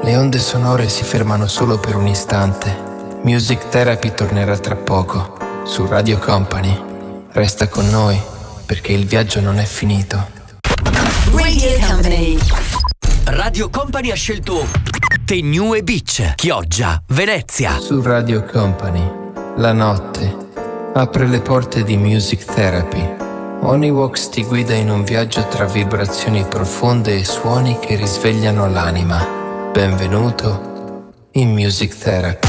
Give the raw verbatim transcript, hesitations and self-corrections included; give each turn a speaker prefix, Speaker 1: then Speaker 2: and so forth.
Speaker 1: Le onde sonore si fermano solo per un istante. Music Therapy tornerà tra poco su Radio Company. Resta con noi perché il viaggio non è finito.
Speaker 2: Radio Company.
Speaker 3: Radio Company ha scelto The New e Beach, Chioggia, Venezia.
Speaker 1: Su Radio Company, la notte apre le porte di Music Therapy. Onywox ti guida in un viaggio tra vibrazioni profonde e suoni che risvegliano l'anima. Benvenuto in Music Therapy.